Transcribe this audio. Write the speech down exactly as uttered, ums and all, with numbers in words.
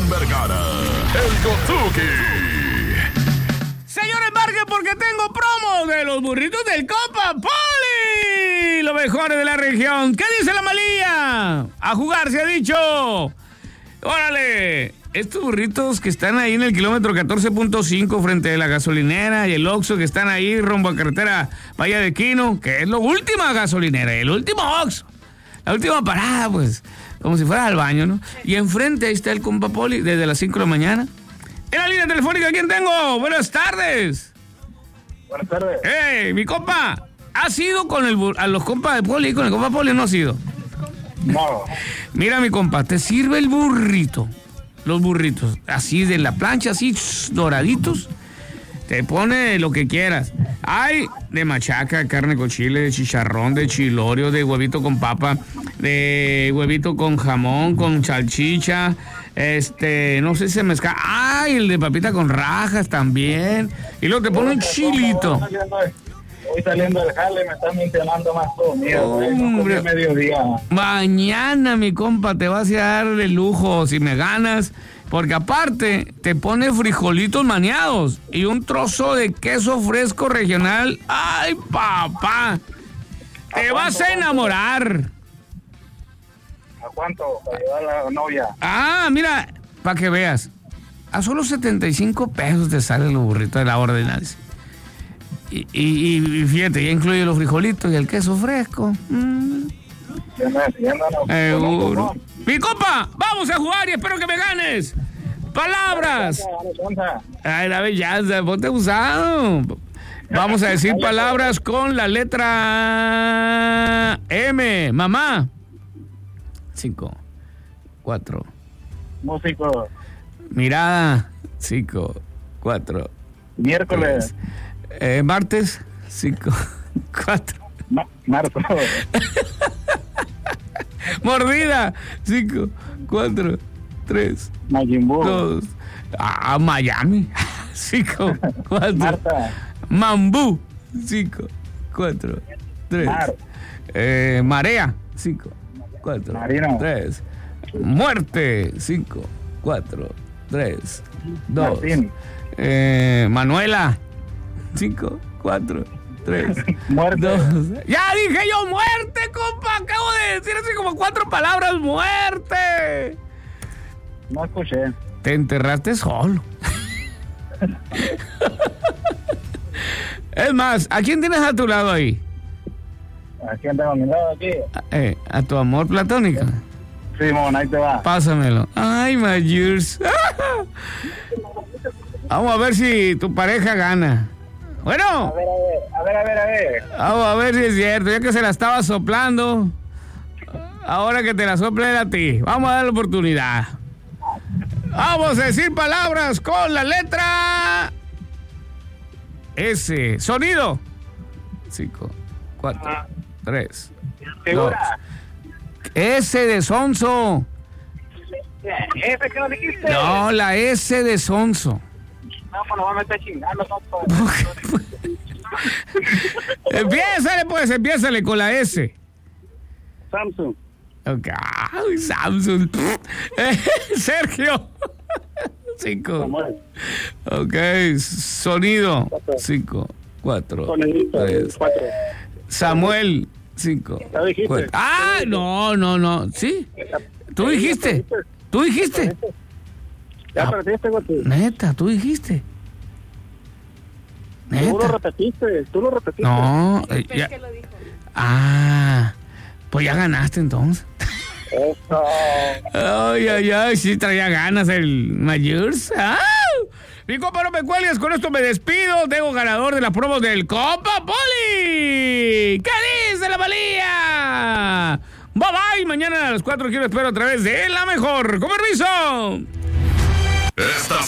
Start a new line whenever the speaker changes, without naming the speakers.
Juan Vergara, el Gotuki.
Señor, embarque porque tengo promo de los burritos del Copa Poli. Los mejores de la región. ¿Qué dice la malilla? A jugar se ha dicho. Órale. Estos burritos que están ahí en el kilómetro catorce punto cinco frente a la gasolinera y el Oxxo que están ahí rumbo a carretera Valle de Quino, que es la última gasolinera, el último Oxxo, la última parada, pues, como si fuera al baño, ¿no? Y enfrente ahí está el Compa Poli desde las cinco de la mañana. En la línea telefónica, ¿quién tengo? Buenas tardes.
Buenas tardes.
Hey, mi compa, ¿has ido con el bur- a los compas de Poli? ¿Con el Compa Poli no has ido?
No.
Mira, mi compa, te sirve el burrito. Los burritos, así de la plancha, así tss, doraditos. Te pone lo que quieras. Hay de machaca, carne con chile, de chicharrón, de chilorio, de huevito con papa, de huevito con jamón, con salchicha. Este, no sé si se me escapa. Ay, el de papita con rajas también. Y luego te pone un chilito.
Voy saliendo del jale, me están mencionando más comida.
Hombre.
Mediodía.
Mañana, mi compa, te vas a dar de lujo si me ganas, porque aparte te pone frijolitos maniados y un trozo de queso fresco regional. ¡Ay, papá! Te vas a enamorar.
¿A cuánto? Para llevar a la novia.
Ah, mira, para que veas. A solo setenta y cinco pesos te sale el burrito de la orden. Y, y, y fíjate, ya incluye los frijolitos y el queso fresco. Mm. Seguro. Mi compa, vamos a jugar y espero que me ganes. Palabras. Ay, la belleza, ponte usado. Vamos a decir palabras con la letra M. Mamá. Cinco, cuatro.
Músico.
Mirada. Cinco, cuatro.
Miércoles.
Tres. Eh, martes. Cinco, cuatro.
Ma- Marco.
Mordida. Cinco, cuatro, tres,
Majin Buu.
dos. Ah, Miami. Cinco, cuatro.
Marta.
Mambú. Cinco, cuatro, tres.
Mar.
Eh, marea. Cinco, cuatro,
Marino.
tres. Muerte. Cinco, cuatro, tres, dos.
Martín.
Eh, Manuela. Cinco, cuatro, tres,
Muerte.
dos. Ya dije yo muerte, compa. Acabo de decir así como cuatro palabras. Muerte.
No escuché.
Te enterraste solo. Es más, ¿a quién tienes a tu lado ahí?
¿A quién tengo a mi lado aquí?
Eh, ¿a tu amor platónico?
Simón, ahí te va.
Pásamelo. Ay, my years. Vamos a ver si tu pareja gana. Bueno,
A ver, a ver, a ver, a ver, a ver.
vamos a ver si es cierto. Ya que se la estaba soplando, ahora que te la sople a ti. Vamos a dar la oportunidad. Vamos a decir palabras con la letra S. Sonido. Cinco, cuatro, tres, dos.
¿Segura?
S de sonso.
¿Ese que no dijiste?
No, la S de sonso.
No, pues nos va a meter chingando. tonto.
Empiézale, pues, empiézale con la S.
Samsung.
Ok, ay, Samsung. Eh, Sergio. Cinco.
Samuel.
Ok, sonido. Cinco, cuatro,
Sonidito.
tres.
Cuatro.
Samuel. Cinco.
Ya dijiste.
cuatro. Ah, no, no, no. Sí. Tú dijiste. Tú dijiste.
Ya
Ah.
perdiste, güey.
Neta, tú dijiste.
Tú lo
Neta.
repetiste. Tú lo repetiste.
No. eh, ya. Ah, pues ya ganaste entonces.
Eso.
Ay, ay, ay, sí traía ganas el Mayurs. ¡Ah! Mi compa, no me cuelgues, con esto me despido. Tengo ganador de la promo del Copa Poli. ¿Qué dice la valía? Bye bye, mañana a las cuatro quiero espero a través de La Mejor. ¡Con permiso!
Esta